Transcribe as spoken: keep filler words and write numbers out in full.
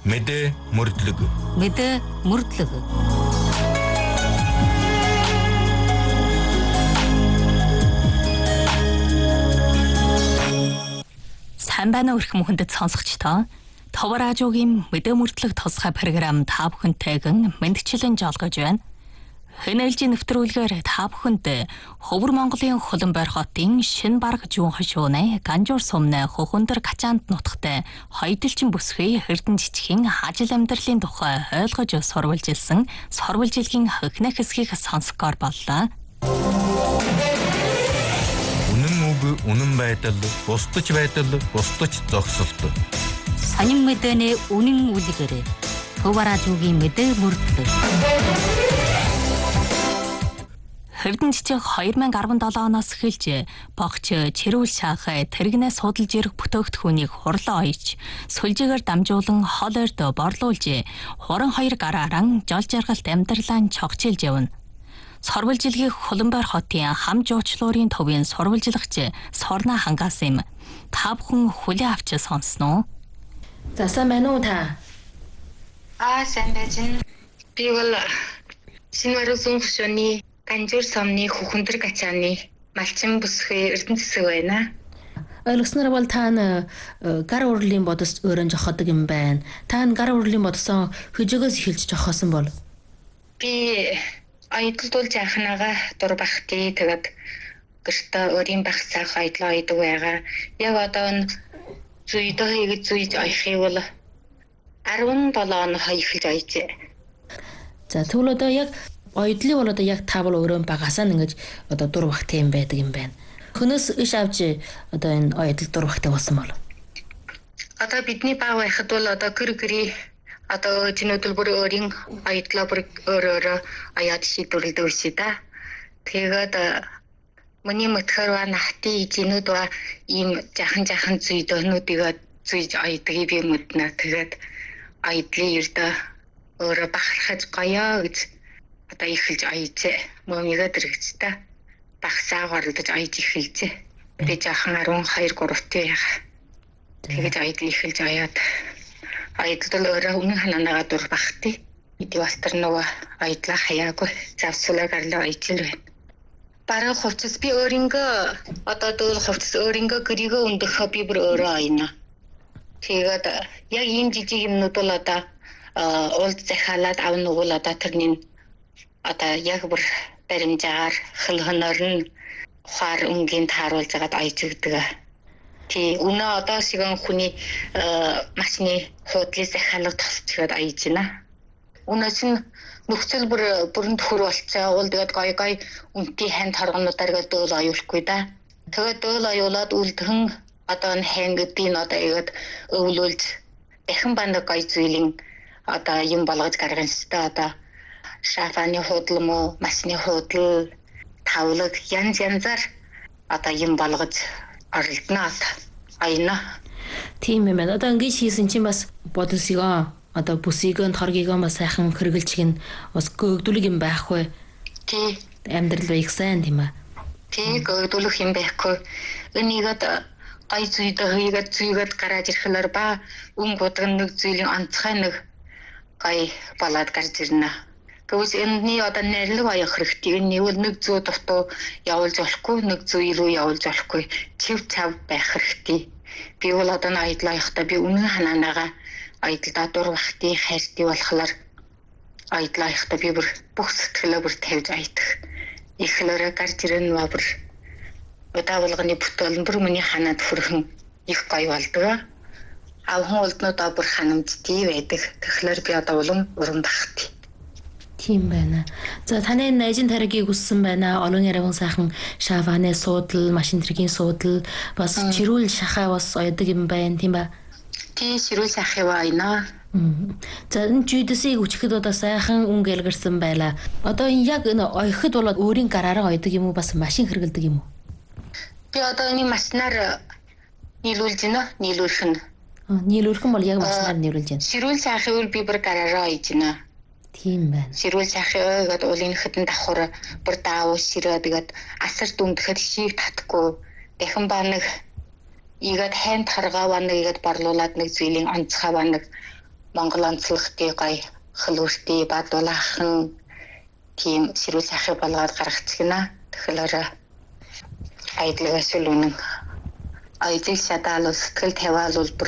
Мэдээ мөрдлөг. Мэдээ мөрдлөг. Сайн байна уу өрхөм хүндэт сонсогчдоо. Товор Радиогийн мэдээ мөрдлөг тусгай програм та бүхэнтэйгэн мэндчилэн жолгож байна. Хэнээлжийн нэвтрүүлгээр та бүхэнд Ховор Монголын Хуланбайр хотын Шинэ Бараг Жуун хошууны Ганжуур сумны Хөхөндөр Качаанд нутагт хоёдолчин бүсгүй Эрдэнэ жижигхэн ажил амьдралын тухай ойлгож сурвалж илсэн сурвалжилгийн хөхнөх хэсгийг сонсгоор боллоо. Үнэн үг, үнэн байдал, бусдаж байдал, бусдаж зогсолт. Сонин мэдээний үнэн үлгэрээ. Товор Радиогийн мэдээ мөрдлөг. Эрдэнэ жижиг хоёр мянга арван долоо оноос эхэлж богч чирүүл шаах тэрэгнээ судалж ирэх бүтээгдэхүүнийг хурлаа ойч сүлжээгээр дамжуулан хол ойрд борлуулж хуран хоёр гарааран жол жаргалт амьдралаа чогчилж явна. Сурвалжилгийг Хуланбайр хотын хам жуучлуурын төвийн сурвалжилгач Сорна хангаас юм. Та бүхэн хүлээ авч сонсноо. За сайн байна уу та? Аа сайн байна. Би бол Шинэ Бараг Жуун хошууны Ганжуур сумны Хөхөндөр Качааны малчин бүсгүй Эрдэнэ засаг байна. Ойлгосноор бол та гар урлагийн бодос өөрөө жоходог юм байна. Та гар урлагийн бодосоо хөжөөгөөс эхэлж жохоосон бол? Би аялдуулж анхнаага дур бахти тэгээд гэртээ өөрийн багцаах аялал ойдог байгаа. Яг одоо н зүйдөө хийгээд зүйж оёхыг бол арван долоо он хоёхж ойжээ. За тэгвэл одоо яг ойдлын бол одоо яг та бол өөрөө багасаа ингэж одоо дур бахти юм байдаг юм байна. Хөнөөс иш авч одоо энэ ойдол дур бахти болсон бол. Одоо бидний баг байхад бол одоо гэр гэрий одоо чинүүдэл бүр өөрийн ойдлоо бүр өөр өөр аяад шийдвэрлэдэг шээ да. Тэгээд миний мөтгөр ба нахти чинүүд ба ийм жахан жахан зүйдөнүүдийг зүйж ойдгийг би мэднэ. Тэгээд ойдлын ердөө өөрөө бахархаж гоёо гэж одоо ихэлж ойжээ. Мөмигээ дэрэгч та багсаа горлож ойж ихэлжээ. Би жаахан арван хоёр гуравтай яга. Тэгээд ойд ихэлж оёод ойдол өөрөө өмнө ханаагаа дур бахти. Иди бастар нөгөө ойдлаа хаяагүй завсуулаа гарлаа ойжл байна. Бараг хувцас би өөрийнхөө одоо дөөл хувцас өөрийнхөө гэрийгөө өндөхөө би бүр өөрөө ойно. Тэгээд яг ийм жижиг юмнууд бол одоо уулд захиалаад авна уу одоо тэрний одоо яг бүр баримжаар хөлхөнөр нь ухаар өнгийн тааруулж байгаад ойжигдэг. Тий өнөө одоо шигэн хүний машины хуудлын захиалга тосчгээд ойж байна. Өнөөс нь нөхцөл бүр бүрэн төхөр болцоо уул тэгээд гой гой үнтэй хань торгонуудаар дөөл оюулахгүй да. Тэгээд дөөл оюулаад үлдхэн одоо н хэн гэдгийг одоо игээд өвлүүлж дахин бандаг гой зүйлийн одоо юм болгож гаргана шүү дээ. Одоо шафаны худал мó, машины худал, тавлаг янз янзаар одоо юм болгож оролдно одоо. Айна. Тийм юм байна. Одоо ингэж хийсэн чинь бас бодосгоо одоо бүсийгөө торгийгөө бас сайхан хэрглэж гин бас гөөгдүүлэг юм байхгүй. Тий. Амьдрал байх сайн тийм ээ. Тий гөөгдүүлэх юм байхгүй. Энийгээд гой зүйдээ хийгээд зүйгээд гараад ирэхлээр ба үн будган нэг зүйлийн онцгой нэг гой болоод гарч ирнэ. Тэгвэл энэний одоо нэрлэг аяах хэрэгтэй. Энэ нэвэл нэг зүй дутуу явуулж болохгүй, нэг зүй рүү явуулж болохгүй. Чив цав байх хэрэгтэй. Би бол одоо аялал аяхдаа би үнэн ханаагаа аялалдаа дур бахти хайртай болохоор аялал аяхдаа би бүр бүх сэтгэлээ бүр тавьж аядах. Ихлээрээ гарч ирэн ба бүр удаа болгоны бүтээл бүр миний ханаад хүрхэн их гоё болдог. Авхан улднуудаа бүр ханамжтай байдаг. Тэгэхээр би одоо улам уран бахти. Тийм байна. За таны найжин таргийг үссэн байна. Олон яриган сайхан шаваны суудал, машин тэргийн суудал, бас чирүүл шахаа бас ойдог юм байна, тийм ба? Тий, чирүүл шахаа байна. За энэ жүйдэсийг үчихэд одоо сайхан өнгө ялгарсан байлаа. Одоо энэ яг энэ ойход болоод өөрийн гараараа ойдог юм уу, бас машин хэргэлдэг юм уу? Би одоо энэ машинаар нийлүүлж байна. Нийлүүлэх нь. Нийлүүлэх нь бол яг машинаар нийлүүлж байна. Чирүүл шахаа бол би бүр гараараа ойж байна. Тийм байна. Ширүүл шахаа гэдэг уулын хэдэн давхар бүр даав ширээ тэгээд асар дүндэхэд шийг татахгүй дахин ба нэг игээд хайн таргаа ба нэг игээд борлуулад нэг зүйлийн онцгой ба нэг Монгол онцлогтой гоё хөлөртэй бадуулаахан тийм ширүүл сайхыг болгоод гаргацгана. Тэгэхээр айдлагаас үнэн. Айдл шатаал сэтгэл тавиал бол